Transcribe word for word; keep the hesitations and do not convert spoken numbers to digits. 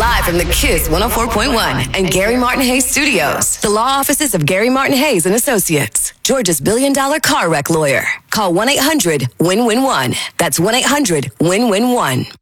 Live from the Kiss one oh four point one and Gary Martin Hayes Studios. The law offices of Gary Martin Hayes and Associates. Georgia's billion dollar car wreck lawyer. Call one eight hundred win win one. That's one eight hundred win win one.